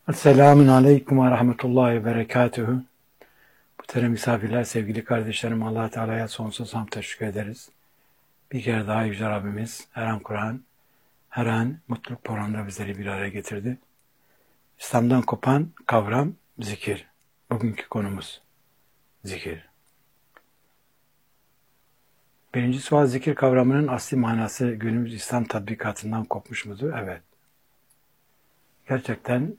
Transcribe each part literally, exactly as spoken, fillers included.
Selamun Aleyküm ve Rahmetullahi ve Berekatühü. Muhterem misafirler, sevgili kardeşlerim, Allah Teala'ya sonsuz hamd teşekkür ederiz. Bir kere daha Yüce Rabbimiz her an Kur'an, her an mutluluk programında bizleri bir araya getirdi. İslam'dan kopan kavram zikir. Bugünkü konumuz zikir. Birinci sual, zikir kavramının asli manası günümüz İslam tatbikatından kopmuş mudur? Evet. Gerçekten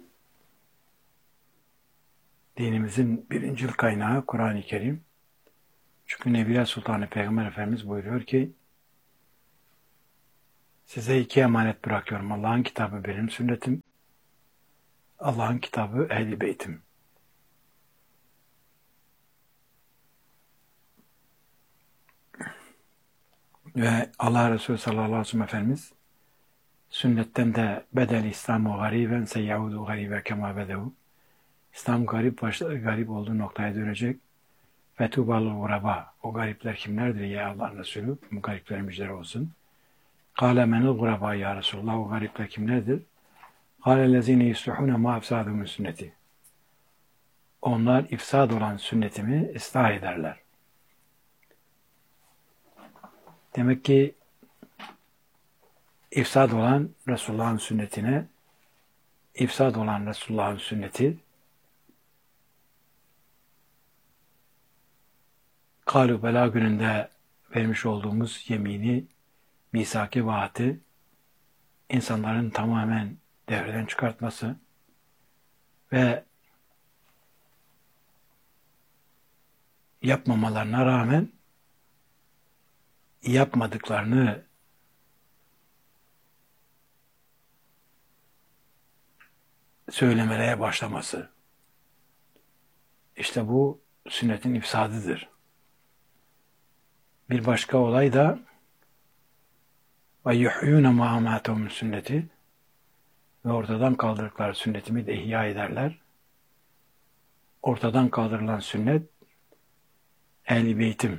dinimizin birincil kaynağı Kur'an-ı Kerim. Çünkü Nebiler Sultanı Peygamber Efendimiz buyuruyor ki, size iki emanet bırakıyorum. Allah'ın kitabı benim sünnetim, Allah'ın kitabı Ehl-i Beytim. Ve Allah Resulü sallallahu aleyhi ve sellem Efendimiz sünnetten de bedel İslamu gariben seyyahudu garibe kema bedehu. İslam garip, başta, garip olduğu noktaya dönecek. Fetubal guraba. O garipler kimlerdir ya Allah'ın Resulü? Bu gariplere müjdeler olsun. Kâle menul guraba ya Resulullah. O garipler kimlerdir? Kâle lezîne yusluhûne ma efsâdûmün sünneti. Onlar ifsad olan sünnetimi ıslah ederler. Demek ki ifsad olan Resulullah'ın sünnetine, ifsad olan Resulullah'ın sünneti, Kâlu Bela gününde vermiş olduğumuz yemini, misaki vaati, insanların tamamen devreden çıkartması ve yapmamalarına rağmen yapmadıklarını söylemelere başlaması. İşte bu sünnetin ifsadıdır. Bir başka olay da ve yuhyûne mâ amâtehum sünneti ve ortadan kaldırdıkları sünnetimi de ihya ederler. Ortadan kaldırılan sünnet Ehl-i Beytim.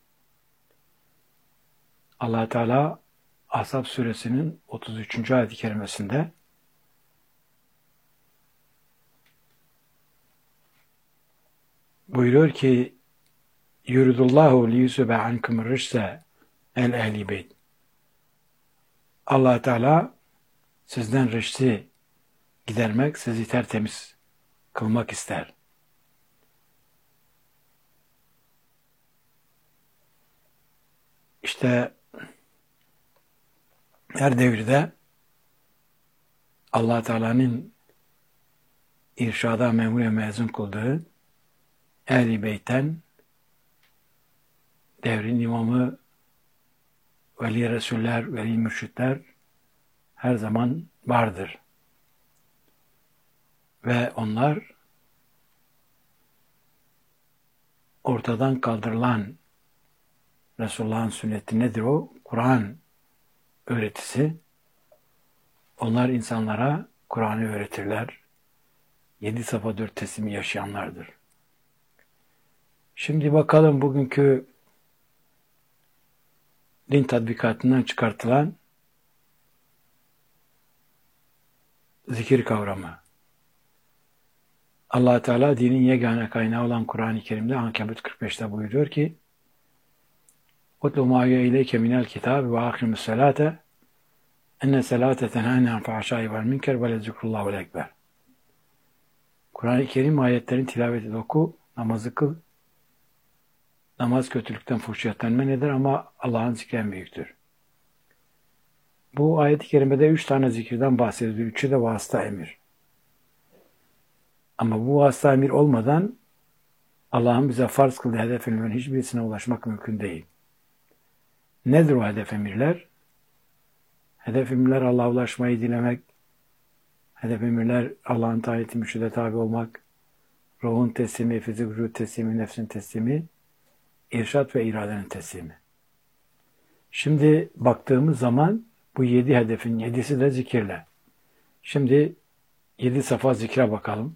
Allah Teala Ahzab suresinin otuz üçüncü ayet-i kerimesinde buyuruyor ki yuridullahu liyusube ankum ricse el ehli beyt. Allah Teala sizden ricsi gidermek, sizi tertemiz kılmak ister. İşte her devirde Allah Teala'nın irşada memure mezun kıldığı Ehl-i Beyt'ten devrin imamı, veli resuller, veli mürşitler her zaman vardır. Ve onlar ortadan kaldırılan Resulullah'ın sünneti nedir o? Kur'an öğretisi. Onlar insanlara Kur'an'ı öğretirler. Yedi safa dört teslimi yaşayanlardır. Şimdi bakalım bugünkü din tatbikatından çıkartılan zikir kavramı. Allah Teala dinin yegane kaynağı olan Kur'an-ı Kerim'de Ankebut kırk beşte buyuruyor ki "Utlu mâ ileyke minel kitâbi ve akimus selâte enne selâte tenhâne an fahşâi vel münker ve lezikrullâhu ekber." Kur'an-ı Kerim ayetlerin tilaveti oku, namazı kıl. Namaz kötülükten, fuhşiyattan men eder ama Allah'ın zikri en büyüktür. Bu ayet-i kerimede üç tane zikirden bahsediyor. Üçü de vasıta emir. Ama bu vasıta emir olmadan Allah'ın bize farz kıldığı hedef emirlerin hiçbirisine ulaşmak mümkün değil. Nedir o hedef emirler? Hedef emirler Allah'a ulaşmayı dilemek, hedef emirler Allah'ın taati mürşide tabi olmak, ruhun teslimi, fizik vücut teslimi, nefsin teslimi, irşat ve iradenin teslimi. Şimdi baktığımız zaman bu yedi hedefin yedisi de zikirle. Şimdi yedi safa zikre bakalım.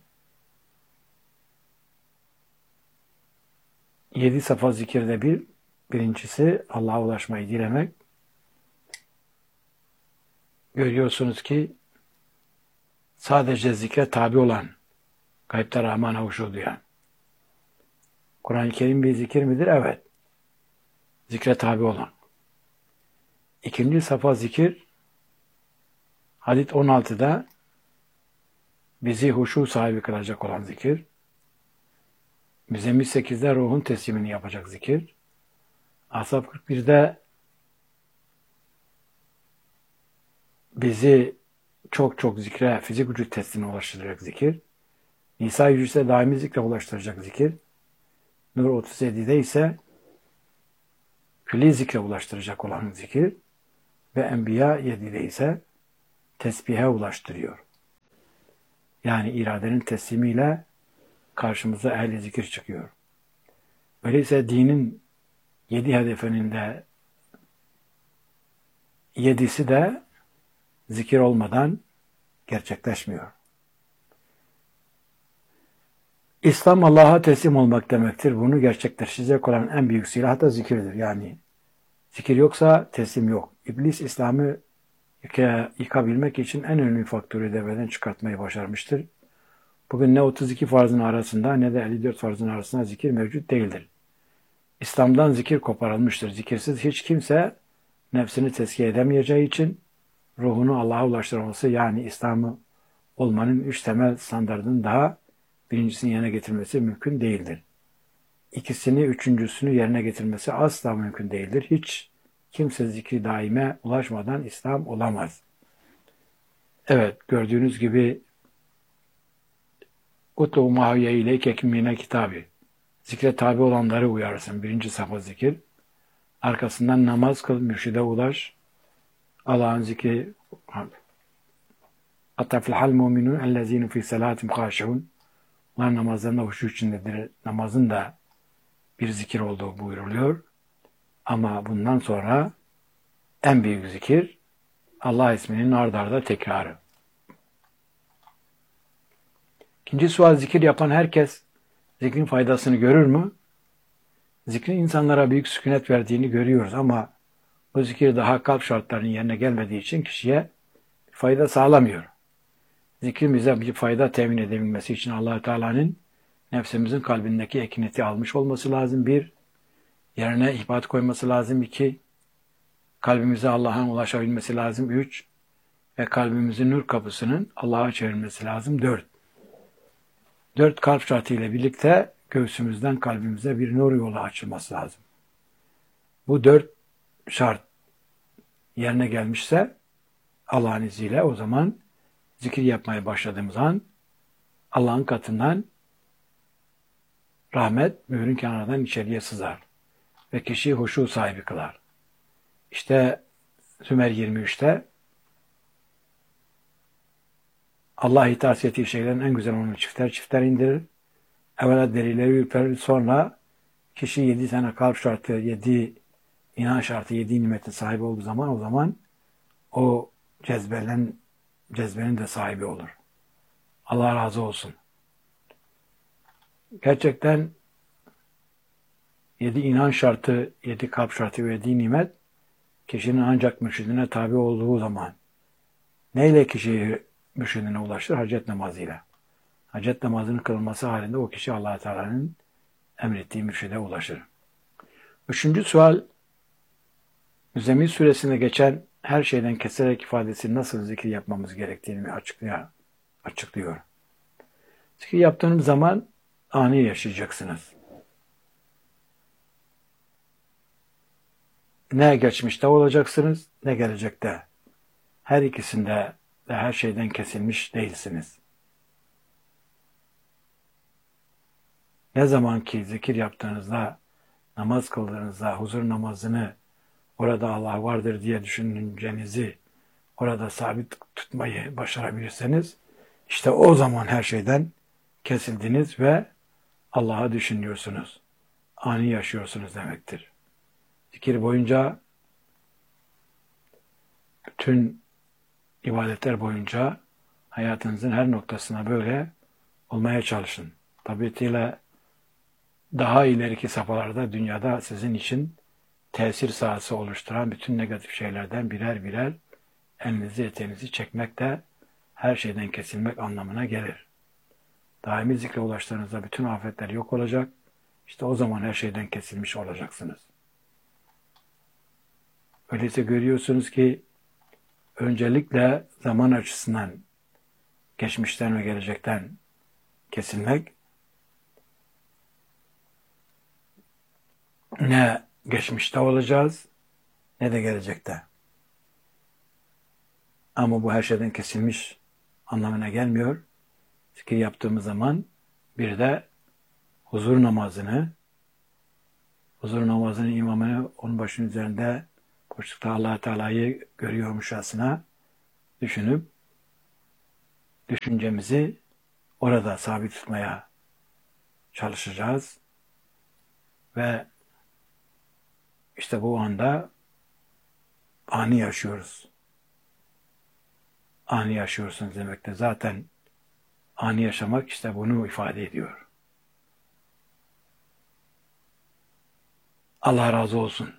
Yedi safa zikirde bir, birincisi Allah'a ulaşmayı dilemek. Görüyorsunuz ki sadece zikre tabi olan, gaybta Rahman'a huşu duyan. Kur'an-ı Kerim bir zikir midir? Evet. Zikre tabi olan. İkinci safa zikir, Hadid on altıda bizi huşu sahibi kılacak olan zikir. Müzzemmil sekizde ruhun teslimini yapacak zikir. Ashab kırk birde bizi çok çok zikre, fizik vücut testine ulaştıracak zikir. Nisa yüz üçte daimi zikre ulaştıracak zikir. Nur otuz yedide ise külli zikre ulaştıracak olan zikir. Ve Enbiya yedide ise tesbihe ulaştırıyor. Yani iradenin teslimiyle karşımıza ehli zikir çıkıyor. Öyleyse dinin yedi hedefinin de yedisi de zikir olmadan gerçekleşmiyor. İslam Allah'a teslim olmak demektir. Bunu gerçekleştirecek olan en büyük silah da zikirdir. Yani zikir yoksa teslim yok. İblis İslam'ı yıkabilmek için en önemli faktörü devreden çıkartmayı başarmıştır. Bugün ne otuz iki farzın arasında ne de elli dört farzın arasında zikir mevcut değildir. İslam'dan zikir koparılmıştır. Zikirsiz hiç kimse nefsini tezkiye edemeyeceği için ruhunu Allah'a ulaştırması, yani İslam'ı olmanın üç temel standardının daha birincisini yerine getirmesi mümkün değildir. İkisini, üçüncüsünü yerine getirmesi asla mümkün değildir. Hiç kimse zikri daime ulaşmadan İslam olamaz. Evet, gördüğünüz gibi Utlu mahiye ile kekmine kitabı. Zikre tabi olanları uyarsın. Birinci safa zikir. Arkasından namaz kıl, mürşide ulaş. Allah'ın zikri Ataflahal mu'minun ellezine fi salatim haşiun. Onlar namazlarında huşu içindedir. Namazın da bir zikir olduğu buyuruluyor. Ama bundan sonra en büyük zikir Allah isminin ard arda tekrarı. İkinci sual, zikir yapan herkes zikrin faydasını görür mü? Zikrin insanlara büyük sükunet verdiğini görüyoruz ama o zikir daha kalp şartlarının yerine gelmediği için kişiye bir fayda sağlamıyor. Zikrin bize bir fayda temin edebilmesi için Allah-u Teala'nın nefsimizin kalbindeki ekineti almış olması lazım. Bir, yerine ihbat koyması lazım. İki, kalbimize Allah'ın ulaşabilmesi lazım. Üç, ve kalbimizin nur kapısının Allah'a çevirmesi lazım. Dört, dört kalp şartı ile birlikte göğsümüzden kalbimize bir nur yolu açılması lazım. Bu dört şart yerine gelmişse Allah'ın izniyle o zaman zikir yapmaya başladığımız an Allah'ın katından rahmet mührün kenarından içeriye sızar ve kişiyi huşu sahibi kılar. İşte Zümer yirmi üçte Allah itaat ettiği şeylerin en güzel onu çifter çifter indirir. Evvela derileri ürperir, sonra kişi yedi tane kalp şartı, yedi inanç şartı, yedi nimetin sahibi olduğu zaman o zaman o cezbelen, cezbenin de sahibi olur. Allah razı olsun. Gerçekten yedi inanç şartı, yedi kalp şartı ve yedi nimet kişinin ancak mürşidine tabi olduğu zaman neyle kişi mürşidine ulaşır? Hacet namazıyla. Hacet namazının kılınması halinde o kişi Allah-u Teala'nın emrettiği mürşide ulaşır. Üçüncü sual, Müzzemmil suresinde geçen her şeyden keserek ifadesi nasıl zikir yapmamız gerektiğini açıklıyor. açıklıyor. Zikir yaptığınız zaman anı yaşayacaksınız. Ne geçmişte olacaksınız, ne gelecekte. Her ikisinde de her şeyden kesilmiş değilsiniz. Ne zaman ki zikir yaptığınızda, namaz kıldığınızda, huzur namazını orada Allah vardır diye düşüneceğinizi orada sabit tutmayı başarabilirseniz, işte o zaman her şeyden kesildiniz ve Allah'a düşünüyorsunuz. Ani yaşıyorsunuz demektir. Zikir boyunca, bütün ibadetler boyunca hayatınızın her noktasına böyle olmaya çalışın. Tabiatıyla daha ileriki safhalarda dünyada sizin için tesir sahası oluşturan bütün negatif şeylerden birer birer elinizi eteğinizi çekmekte her şeyden kesilmek anlamına gelir. Daimi zikre ulaştığınızda bütün afetler yok olacak. İşte o zaman her şeyden kesilmiş olacaksınız. Öyleyse görüyorsunuz ki öncelikle zaman açısından geçmişten ve gelecekten kesilmek ne geçmişte olacağız ne de gelecekte. Ama bu her şeyden kesilmiş anlamına gelmiyor. Zikir yaptığımız zaman bir de huzur namazını, huzur namazının imamını onun başının üzerinde boşlukta Allah Teala'yı görüyormuşçasına düşünüp düşüncemizi orada sabit tutmaya çalışacağız. Ve işte bu anda anı yaşıyoruz. Anı yaşıyorsunuz demekte. Zaten anı yaşamak işte bunu ifade ediyor. Allah razı olsun.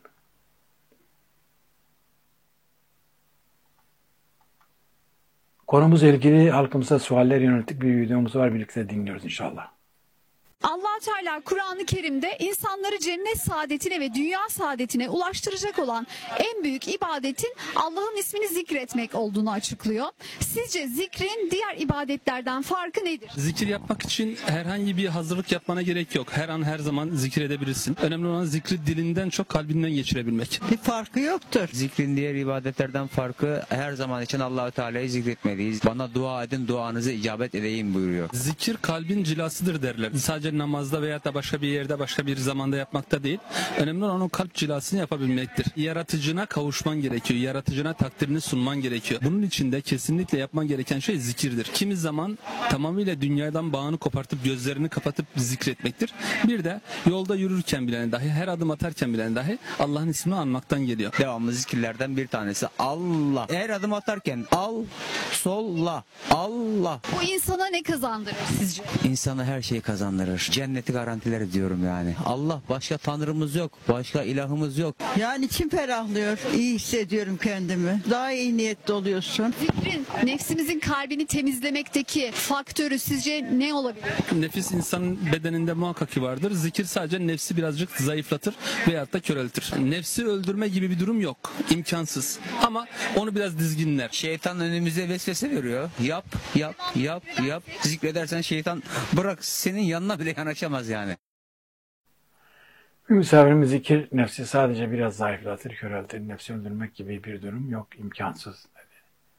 Konumuzla ilgili halkımıza sualler yönelik bir videomuz var. Birlikte dinliyoruz inşallah. Allah Teala Kur'an-ı Kerim'de insanları cennet saadetine ve dünya saadetine ulaştıracak olan en büyük ibadetin Allah'ın ismini zikretmek olduğunu açıklıyor. Sizce zikrin diğer ibadetlerden farkı nedir? Zikir yapmak için herhangi bir hazırlık yapmana gerek yok. Her an her zaman zikredebilirsin. Önemli olan zikri dilinden çok kalbinden geçirebilmek. Bir farkı yoktur. Zikrin diğer ibadetlerden farkı her zaman için Allah-u Teala'yı zikretmeliyiz. Bana dua edin, duanızı icabet edeyim buyuruyor. Zikir kalbin cilasıdır derler. Sadece namazda veya da başka bir yerde, başka bir zamanda yapmakta değil. Önemli olan o kalp cilasını yapabilmektir. Yaratıcına kavuşman gerekiyor. Yaratıcına takdirini sunman gerekiyor. Bunun için de kesinlikle yapman gereken şey zikirdir. Kimi zaman tamamıyla dünyadan bağını kopartıp gözlerini kapatıp zikretmektir. Bir de yolda yürürken bile dahi, her adım atarken bile dahi Allah'ın ismini anmaktan geliyor. Devamlı zikirlerden bir tanesi Allah. Her adım atarken al, solla, Allah. Bu insana ne kazandırır sizce? İnsana her şeyi kazandırır. Cenneti garantiler ediyorum yani. Allah, başka tanrımız yok. Başka ilahımız yok. Yani içim ferahlıyor. İyi hissediyorum kendimi. Daha iyi niyetli oluyorsun. Zikrin nefsimizin kalbini temizlemekteki faktörü sizce ne olabilir? Nefis insanın bedeninde muhakkak ki vardır. Zikir sadece nefsi birazcık zayıflatır veyahut da köreltir. Nefsi öldürme gibi bir durum yok. İmkansız. Ama onu biraz dizginler. Şeytan önümüze vesvese veriyor. Yap, yap, yap, yap. Zikredersen şeytan bırak senin yanına bile yanaşamaz yani. Bir misafirimiz zikir nefsi sadece biraz zayıflatır, köreltir. Nefsi öldürmek gibi bir durum yok, imkansız dedi.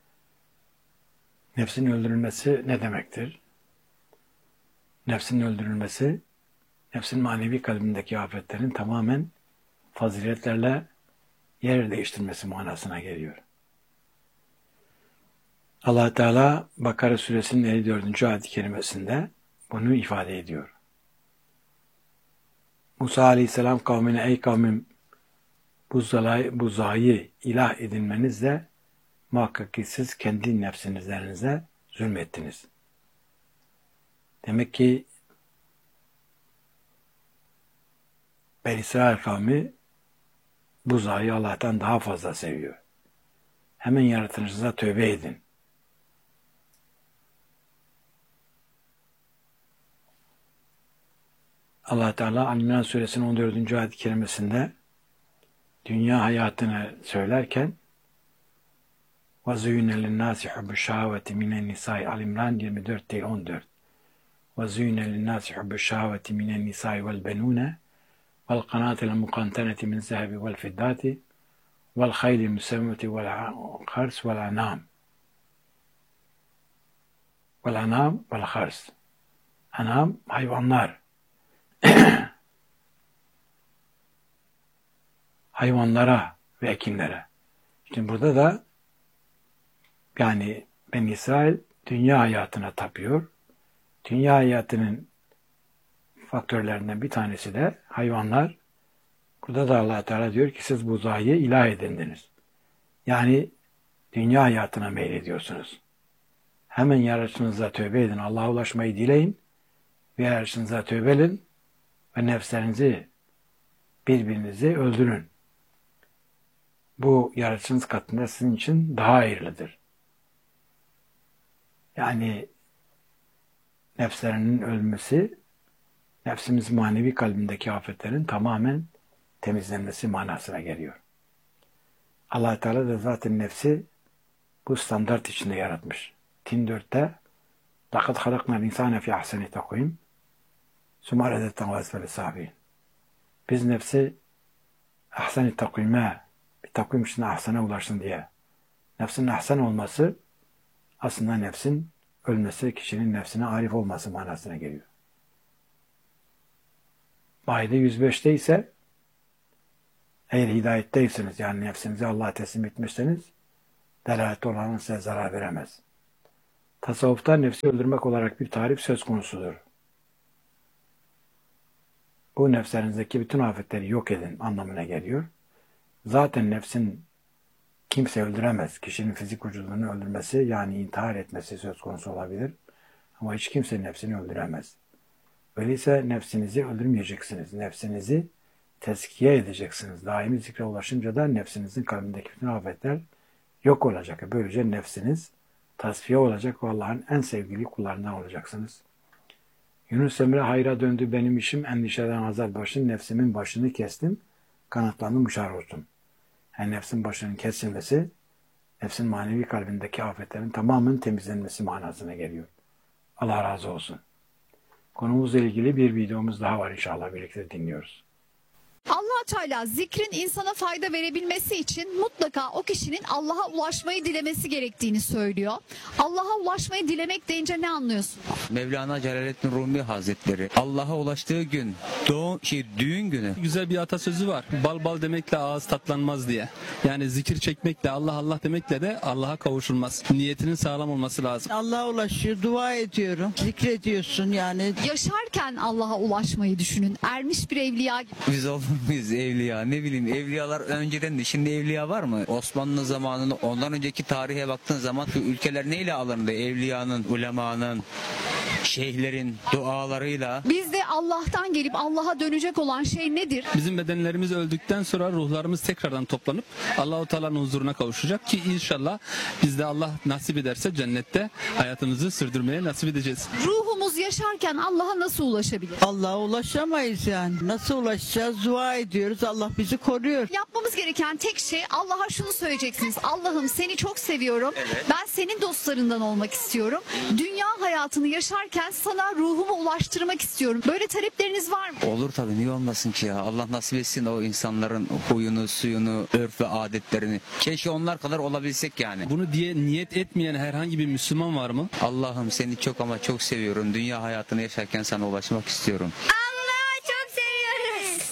Nefsin öldürülmesi ne demektir? Nefsin öldürülmesi, nefsin manevi kalbindeki afetlerin tamamen faziletlerle yer değiştirmesi manasına geliyor. Allah Teala Bakara suresinin elli dördüncü ayet-i kerimesinde bunu ifade ediyor. Musa aleyhisselam kavmine ey kavmim bu zayı ilah edinmenizle muhakkak ki siz kendi nefsinizlerinize zulmettiniz. Demek ki Ben İsrail kavmi bu zayı Allah'tan daha fazla seviyor. Hemen yaratınızda tövbe edin. Allah Teala Al-İmran suresinin on dördüncü ayet-i kerimesinde dünya hayatını söylerken وَزُيُّنَ لِلنَّاسِ حُبُّ الشَّهَوَةِ مِنَ النِّسَاءِ Al-İmran yirmi dört on dört وَزُيُّنَ لِلنَّاسِ حُبُّ الشَّهَوَةِ مِنَ النِّسَاءِ وَالْبَنُونَ وَالْقَنَاطِرِ الْمُقَنْطَرَةِ مِنَ الذَّهَبِ وَالْفِضَّةِ وَالْخَيْلِ الْمُسَوَّمَةِ وَالْحَرْثِ وَالْأَنْعَامِ وَالْأَنْعَامِ وَالْحَرْثِ Anam hayvanlar. Hayvanlara ve ekinlere. Şimdi burada da yani Ben İsrail dünya hayatına tapıyor. Dünya hayatının faktörlerinden bir tanesi de hayvanlar. Burada da Allah Teala diyor ki siz bu zayı ilah edindiniz. Yani dünya hayatına meylediyorsunuz. Hemen yaratıcınıza tövbe edin. Allah'a ulaşmayı dileyin ve yaratıcınıza tövbe edin ve nefslerinizi birbirinizi öldürün. Bu yaratıcınız katında sizin için daha hayırlıdır. Yani nefslerinin ölmesi, nefsimiz manevi kalbindeki afetlerin tamamen temizlenmesi manasına geliyor. Allah Teala da zaten nefsi bu standart içinde yaratmış. Tin dörtte لَقَدْ خَلَقْنَا الْاِنْسَانَ فِي اَحْسَنِ تَقْوِيمٍ ثُمَّ رَدَدْنَاهُ أَسْفَلَ السَّافِلِينَ. Biz nefsi ahsen-i takvime, bir takvim içinde ahsene ulaşsın diye. Nefsin ahsen olması aslında nefsin ölmesi, kişinin nefsine arif olması manasına geliyor. Maide yüz beşte ise eğer hidayetteyseniz, yani nefsinizi Allah'a teslim etmişseniz delalet olanın size zarar veremez. Tasavvufta nefsi öldürmek olarak bir tarif söz konusudur. Bu nefslerinizdeki bütün afetleri yok edin anlamına geliyor. Zaten nefsin kimse öldüremez. Kişinin fizik vücudunu öldürmesi, yani intihar etmesi söz konusu olabilir. Ama hiç kimse nefsini öldüremez. Öyleyse nefsinizi öldürmeyeceksiniz. Nefsinizi tezkiye edeceksiniz. Daimi zikre ulaşınca da nefsinizin kalbindeki bütün afetler yok olacak. Böylece nefsiniz tasfiye olacak ve Allah'ın en sevgili kullarından olacaksınız. Yunus Emre hayra döndü benim işim, endişeden azal başın, nefsimin başını kestim, kanatlandım uçar uçtum. Yani nefsin başının kesilmesi, nefsin manevi kalbindeki afetlerin tamamen temizlenmesi manasına geliyor. Allah razı olsun. Konumuzla ilgili bir videomuz daha var, inşallah birlikte dinliyoruz. Allah Teala zikrin insana fayda verebilmesi için mutlaka o kişinin Allah'a ulaşmayı dilemesi gerektiğini söylüyor. Allah'a ulaşmayı dilemek deyince ne anlıyorsun? Mevlana Celaleddin Rumi Hazretleri Allah'a ulaştığı gün, doğum, şey, düğün günü. Güzel bir atasözü var. Bal bal demekle ağız tatlanmaz diye. Yani zikir çekmekle, Allah Allah demekle de Allah'a kavuşulmaz. Niyetinin sağlam olması lazım. Allah'a ulaşıyor, dua ediyorum. Zikrediyorsun yani. Yaşarken Allah'a ulaşmayı düşünün. Ermiş bir evliya gibi. Biz olur muyuz evliya? Ne bileyim, evliyalar önceden de, şimdi evliya var mı? Osmanlı zamanında, ondan önceki tarihe baktığın zaman şu ülkeler neyle alındı? Evliyanın, ulemanın, şeyhlerin dualarıyla. Bizde Allah'tan gelip Allah'a dönecek olan şey nedir? Bizim bedenlerimiz öldükten sonra ruhlarımız tekrardan toplanıp Allah-u Teala'nın huzuruna kavuşacak ki inşallah biz de Allah nasip ederse cennette hayatımızı sürdürmeye nasip edeceğiz. Ruhumuz yaşarken Allah'a nasıl ulaşabilir? Allah'a ulaşamayız yani. Nasıl ulaşacağız? Dua ediyoruz. Allah bizi koruyor. Yapmamız gereken tek şey Allah'a şunu söyleyeceksiniz. Allah'ım seni çok seviyorum. Evet. Ben senin dostlarından olmak istiyorum. Dünya hayatını yaşarken sana ruhumu ulaştırmak istiyorum. Böyle talepleriniz var mı? Olur tabii, niye olmasın ki ya? Allah nasip etsin o insanların huyunu, suyunu, örf ve adetlerini. Keşke onlar kadar olabilsek yani. Bunu diye niyet etmeyen herhangi bir Müslüman var mı? Allah'ım seni çok ama çok seviyorum. Dünya hayatını yaşarken sana ulaşmak istiyorum. Allah'ı çok seviyoruz.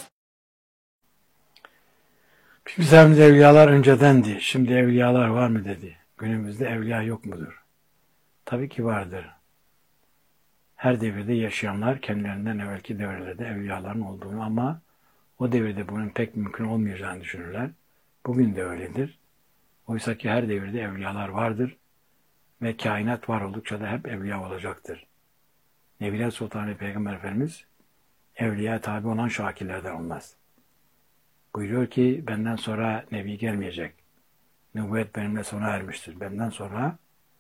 Bizim evliyalar öncedendi. Şimdi evliyalar var mı dedi. Günümüzde evliya yok mudur? Tabii ki vardır. Her devirde yaşayanlar kendilerinden evvelki devirlerde evliyaların olduğunu, ama o devirde bunun pek mümkün olmayacağını düşünürler. Bugün de öyledir. Oysa ki her devirde evliyalar vardır ve kainat var oldukça da hep evliya olacaktır. Nebiler Sultanı Peygamber Efendimiz evliya tabi olan şakirlerden olmaz. Buyuruyor ki benden sonra nebi gelmeyecek. Nübüvvet benimle sona ermiştir. Benden sonra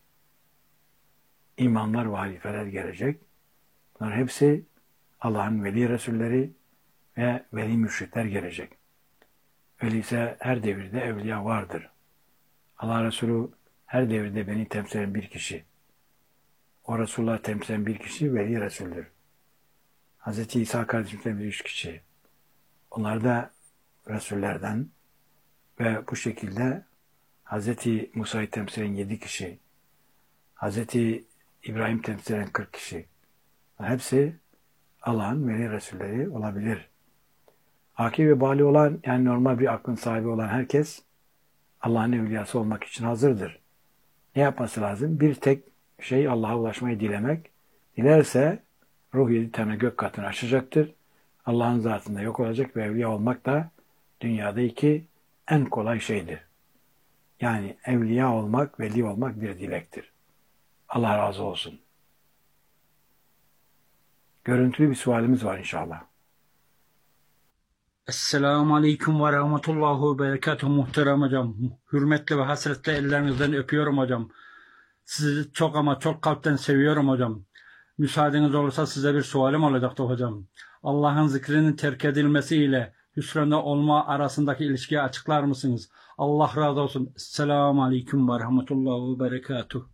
imamlar ve halifeler gelecek. Bunlar hepsi Allah'ın veli resulleri ve veli mürşitler gelecek. Öyleyse her devirde evliya vardır. Allah Resulü her devirde beni temsil eden bir kişi. O Resulullah temsil eden bir kişi veli resuldür. Hz. İsa kardeşimizden bir üç kişi. Onlar da Resullerden ve bu şekilde Hz. Musa'yı temsil eden yedi kişi. Hz. İbrahim temsil eden kırk kişi. Hepsi Allah'ın veli resulleri olabilir. Akil ve bali olan, yani normal bir aklın sahibi olan herkes Allah'ın evliyası olmak için hazırdır. Ne yapması lazım? Bir tek şey, Allah'a ulaşmayı dilemek. Dilerse ruh yedi tane gök katını aşacaktır. Allah'ın zatında yok olacak ve evliya olmak da dünyadaki en kolay şeydir. Yani evliya olmak, veli olmak bir dilektir. Allah razı olsun. Görüntülü bir sualimiz var inşallah. Esselamu Aleyküm ve Rahmetullahi ve Berekatuhu muhterem hocam. Hürmetle ve hasretle ellerinizden öpüyorum hocam. Sizi çok ama çok kalpten seviyorum hocam. Müsaadeniz olursa size bir sualim olacaktı hocam. Allah'ın zikrinin terk edilmesiyle hüsranda olma arasındaki ilişkiyi açıklar mısınız? Allah razı olsun. Esselamu Aleyküm ve Rahmetullahi ve Berekatuhu.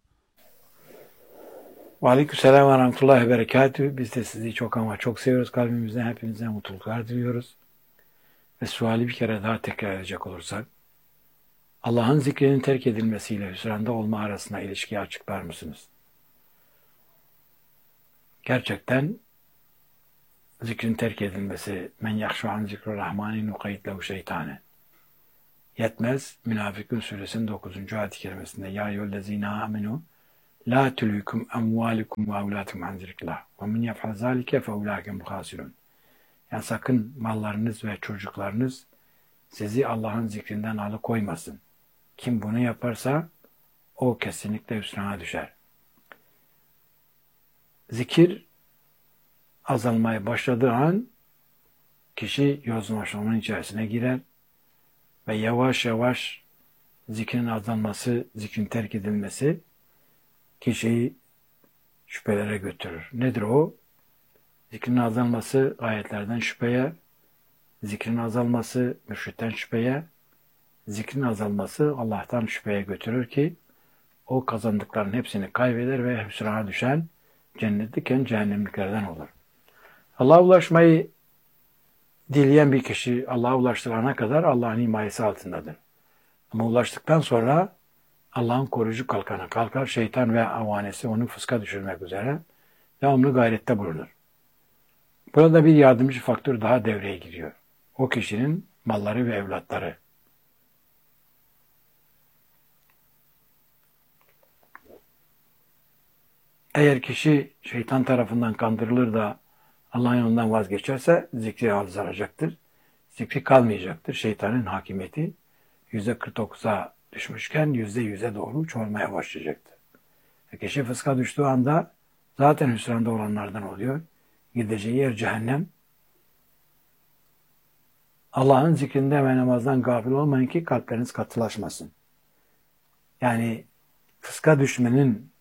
Ve Aleykümselam ve Rahmetullahi ve Berekatuhu. Biz de sizi çok ama çok seviyoruz. Kalbimizden hepinize mutluluklar diliyoruz. Ve suali bir kere daha tekrar edecek olursak, Allah'ın zikrinin terk edilmesiyle hüsranda olma arasında ilişkiyi açıklar mısınız? Gerçekten zikrin terk edilmesi, men yahşu an zikru rahmani nukayit lehu şeytane. Yetmez, Münafıkun suresinin dokuzuncu ayet-i kerimesinde ya eyyühellezine amenu la tulhikum emvalikum ve evlatukum an zikrillah ve men yef'al zalike fe ulaike muhasirun. Yani sakın mallarınız ve çocuklarınız sizi Allah'ın zikrinden alıkoymasın. Kim bunu yaparsa o kesinlikle hüsrana düşer. Zikir azalmaya başladığı an kişi yozlaşmanın içerisine girer ve yavaş yavaş zikrin azalması, zikrin terk edilmesi kişiyi şüphelere götürür. Nedir o? Zikrin azalması ayetlerden şüpheye, zikrin azalması mürşitten şüpheye, zikrin azalması Allah'tan şüpheye götürür ki o kazandıkların hepsini kaybeder ve hüsrana düşen cennetliken cehennemliklerden olur. Allah'a ulaşmayı dileyen bir kişi Allah'a ulaştırana kadar Allah'ın himayesi altındadır. Ama ulaştıktan sonra Allah'ın koruyucu kalkanı kalkar, şeytan ve avanesi onu fıska düşürmek üzere devamlı gayrette bulunur. Burada bir yardımcı faktör daha devreye giriyor. O kişinin malları ve evlatları. Eğer kişi şeytan tarafından kandırılır da Allah'ın yolundan vazgeçerse zikri azalacaktır. Zikri kalmayacaktır. Şeytanın hakimiyeti yüzde kırk dokuza düşmüşken yüzde yüze doğru çoğalmaya başlayacaktır. Ve kişi fıska düştüğü anda zaten hüsranda olanlardan oluyor. Gideceği yer cehennem. Allah'ın zikrinde ve namazdan gafil olmayın ki kalpleriniz katılaşmasın. Yani fıska düşmenin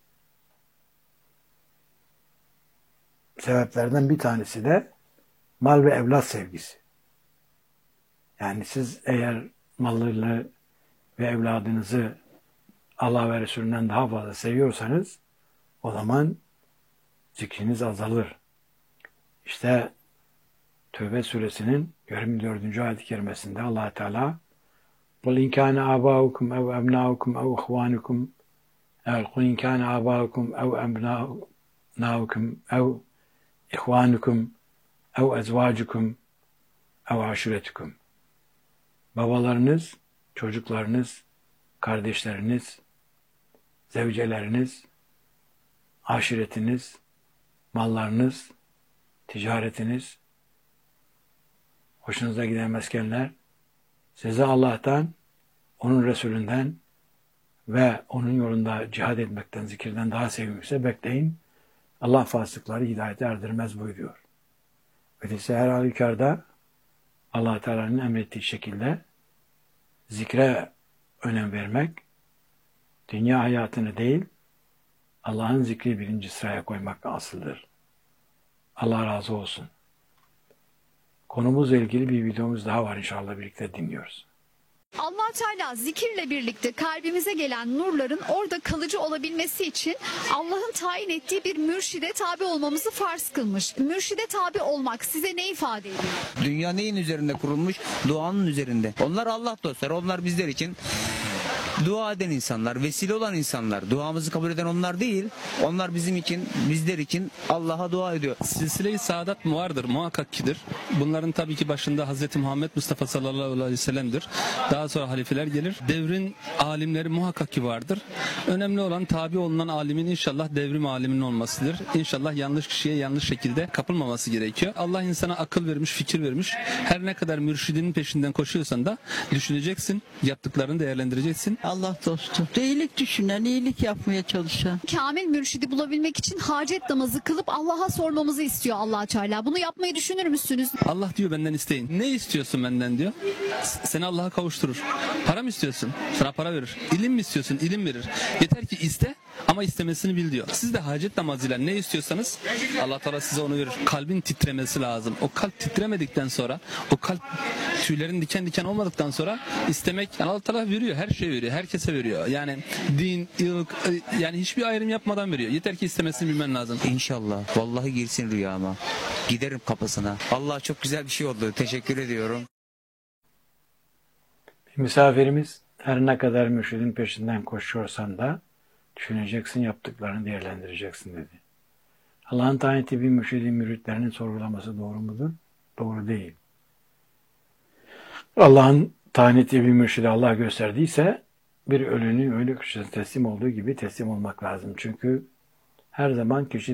sebeplerden bir tanesi de mal ve evlat sevgisi. Yani siz eğer mallarını ve evladınızı Allah ve Resulünden daha fazla seviyorsanız o zaman zikriniz azalır. İşte Tövbe suresinin yirmi dördüncü ayet-i kerimesinde Allah Teala قُلْ اِنْ كَانَ آبَاؤُكُمْ اَوْ اَبْنَاؤُكُمْ اَوْ اِخْوَانُكُمْ قُلْ اِنْ كَانَ آبَاؤُكُمْ اَوْ اَبْنَاؤُكُمْ اَوْ اِخْوَانُكُمْ اَوْ اَزْوَاجُكُمْ اَوْ عَشِرَتُكُمْ. Babalarınız, çocuklarınız, kardeşleriniz, zevceleriniz, aşiretiniz, mallarınız, ticaretiniz, hoşunuza giden meskenler, size Allah'tan, onun Resulünden ve onun yolunda cihad etmekten, zikirden daha sevimliyse bekleyin. Allah fasıkları hidayete erdirmez buyuruyor. Öyleyse her halükarda Allah Teala'nın emrettiği şekilde zikre önem vermek, dünya hayatını değil, Allah'ın zikri birinci sıraya koymak asıldır. Allah razı olsun. Konumuzla ilgili bir videomuz daha var, inşallah birlikte dinliyoruz. Allah Teala zikirle birlikte kalbimize gelen nurların orada kalıcı olabilmesi için Allah'ın tayin ettiği bir mürşide tabi olmamızı farz kılmış. Mürşide tabi olmak size ne ifade ediyor? Dünya neyin üzerinde kurulmuş? Duanın üzerinde. Onlar Allah dostları. Onlar bizler için dua eden insanlar, vesile olan insanlar. Duamızı kabul eden onlar değil. Onlar bizim için, bizler için Allah'a dua ediyor. Silsile-i saadat mı vardır? Muhakkak kidir. Bunların tabii ki başında Hazreti Muhammed Mustafa sallallahu aleyhi ve sellem'dir. Daha sonra halifeler gelir. Devrin alimleri muhakkak ki vardır. Önemli olan tabi olunan alimin inşallah devrim aliminin olmasıdır. İnşallah yanlış kişiye yanlış şekilde kapılmaması gerekiyor. Allah insana akıl vermiş, fikir vermiş. Her ne kadar mürşidinin peşinden koşuyorsan da düşüneceksin, yaptıklarını değerlendireceksin. Allah dostu. İyilik düşünen, iyilik yapmaya çalışan. Kamil mürşidi bulabilmek için hacet namazı kılıp Allah'a sormamızı istiyor Allah Teala. Bunu yapmayı düşünür müsünüz? Allah diyor benden isteyin. Ne istiyorsun benden diyor. Seni Allah'a kavuşturur. Para mı istiyorsun? Sana para verir. İlim mi istiyorsun? İlim verir. Yeter ki iste. ama istemesini bil diyor. Siz de hacet namazıyla ne istiyorsanız Allah Teala size onu verir. Kalbin titremesi lazım. O kalp titremedikten sonra, o kalp tüylerin diken diken olmadıktan sonra istemek, yani Allah Teala veriyor, her şey veriyor, herkese veriyor. Yani din, ırk, yani hiçbir ayrım yapmadan veriyor. Yeter ki istemesini bilmen lazım. İnşallah. Vallahi girsin rüyama. Giderim kapısına. Allah çok güzel bir şey oldu. Teşekkür ediyorum. Misafirimiz, her ne kadar mürşidin peşinden koşuyorsan da düşüneceksin, yaptıklarını değerlendireceksin dedi. Allah'ın tayin ettiği bir mürşidin müritlerinin sorgulaması doğru mudur? Doğru değil. Allah'ın tayin ettiği bir mürşidi Allah gösterdiyse bir ölünün ölü kişisine teslim olduğu gibi teslim olmak lazım. Çünkü her zaman kişi